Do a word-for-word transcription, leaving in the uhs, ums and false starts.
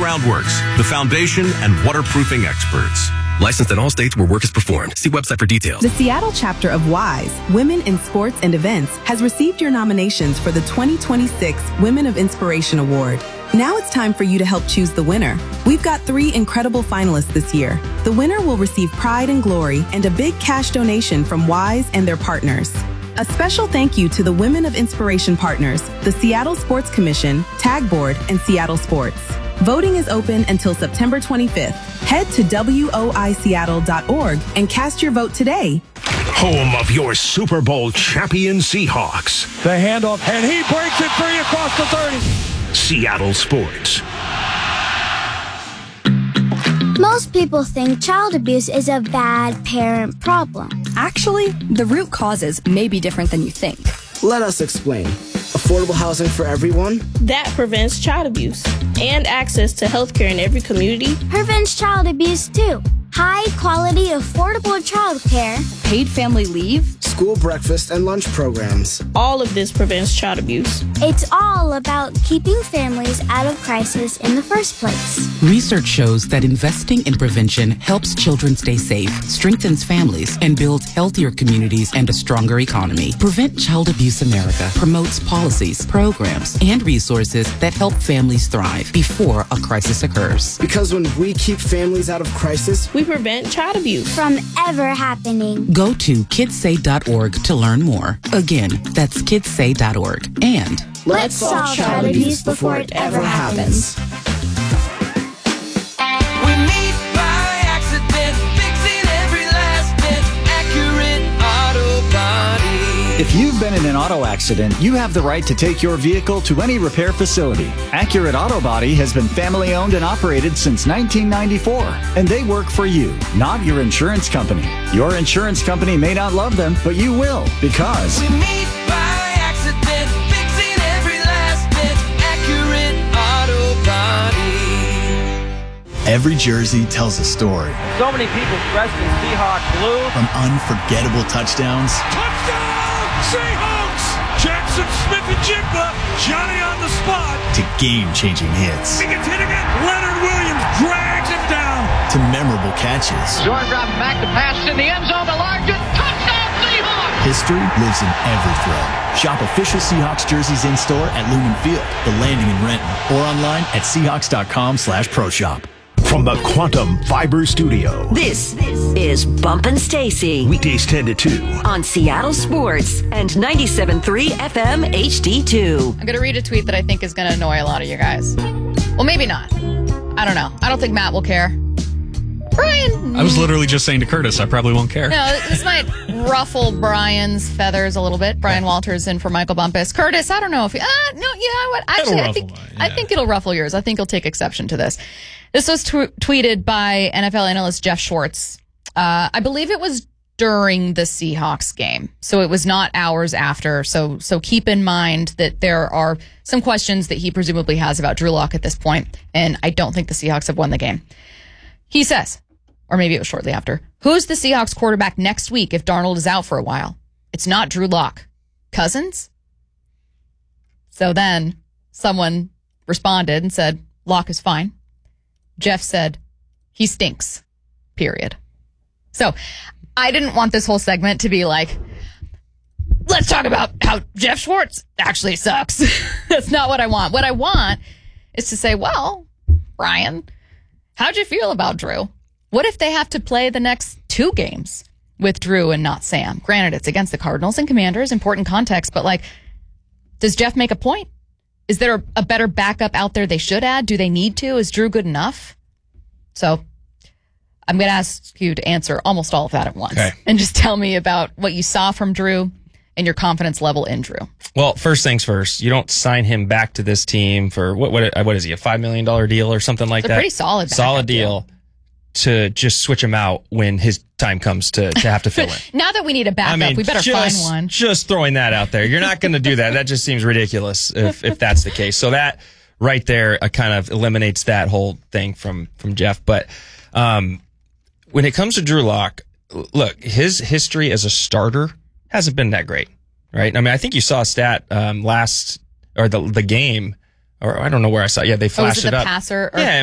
Groundworks, the foundation and waterproofing experts. Licensed in all states where work is performed. See website for details. The Seattle chapter of WISE, Women in Sports and Events, has received your nominations for the twenty twenty-six Women of Inspiration Award. Now it's time for you to help choose the winner. We've got three incredible finalists this year. The winner will receive pride and glory and a big cash donation from WISE and their partners. A special thank you to the Women of Inspiration partners, the Seattle Sports Commission, Tag Board, and Seattle Sports. Voting is open until September twenty-fifth. Head to W O I Seattle dot org and cast your vote today. Home of your Super Bowl champion Seahawks. The handoff, and he breaks it free across the thirty. Seattle Sports. Most people think child abuse is a bad parent problem. Actually, the root causes may be different than you think. Let us explain. Affordable housing for everyone? That prevents child abuse. And access to health care in every community. Prevents child abuse too. High quality, affordable child care. Paid family leave. School breakfast and lunch programs. All of this prevents child abuse. It's all about keeping families out of crisis in the first place. Research shows that investing in prevention helps children stay safe, strengthens families, and builds healthier communities and a stronger economy. Prevent Child Abuse America promotes policies, programs, and resources that help families thrive before a crisis occurs. Because when we keep families out of crisis, we prevent child abuse from ever happening. Go to kids say dot org to learn more. Again, that's kids say dot org. And let's solve child abuse before it ever happens. We meet by accident, fixing every last bit, Accurate Auto Body. If you've been in an auto accident, you have the right to take your vehicle to any repair facility. Accurate Auto Body has been family owned and operated since nineteen ninety-four, and they work for you, not your insurance company. Your insurance company may not love them, but you will, because we meet by accident, fixing every last bit, Accurate Auto Body. Every jersey tells a story. So many people dressed in Seahawks blue. From unforgettable touchdowns. Touchdown! Seahawks! Jackson Smith-Njigba, Johnny on the spot. To game-changing hits. He gets hit again. Leonard Williams drags him down. To memorable catches. Jordan dropping back to pass in the end zone to Largent. Touchdown Seahawks! History lives in every throw. Shop official Seahawks jerseys in-store at Lumen Field, The Landing in Renton, or online at Seahawks.com slash pro shop. From the Quantum Fiber Studio. This is Bumpin' Stacy. Weekdays ten to two. On Seattle Sports and ninety-seven point three F M H D two. I'm going to read a tweet that I think is going to annoy a lot of you guys. Well, maybe not. I don't know. I don't think Matt will care. Brian. I was literally just saying to Curtis, I probably won't care. No, this might ruffle Brian's feathers a little bit. Brian Walters in for Michael Bumpus. Curtis, I don't know if he, uh, no, yeah, what? Actually, I think, mine, yeah. I think it'll ruffle yours. I think he'll take exception to this. This was t- tweeted by N F L analyst Jeff Schwartz. Uh, I believe it was during the Seahawks game. So it was not hours after. So, so keep in mind that there are some questions that he presumably has about Drew Lock at this point. And I don't think the Seahawks have won the game. He says, or maybe it was shortly after, who's the Seahawks quarterback next week if Darnold is out for a while? It's not Drew Lock. Cousins? So then someone responded and said, Lock is fine. Jeff said, he stinks, period. So I didn't want this whole segment to be like, let's talk about how Jeff Schwartz actually sucks. That's not what I want. What I want is to say, well, Brian, how'd you feel about Drew? What if they have to play the next two games with Drew and not Sam? Granted, it's against the Cardinals and Commanders, important context, but like, does Jeff make a point? Is there a, a better backup out there they should add? Do they need to? Is Drew good enough? So I'm going to ask you to answer almost all of that at once. Okay. And just tell me about what you saw from Drew and your confidence level in Drew. Well, first things first, you don't sign him back to this team for, what what, what is he, a five million dollars deal or something like it's that? A pretty solid Solid deal, deal to just switch him out when his time comes to, to have to fill in. Now that we need a backup, I mean, we better just, find one. Just throwing that out there. You're not going to do that. That just seems ridiculous if, if that's the case. So that right there uh, kind of eliminates that whole thing from, from Jeff. But um, when it comes to Drew Lock, look, his history as a starter hasn't been that great, right? I mean, I think you saw a stat um, last, or the the game, or I don't know where I saw it. Yeah, they flashed oh, was it, it the up. Passer or- yeah,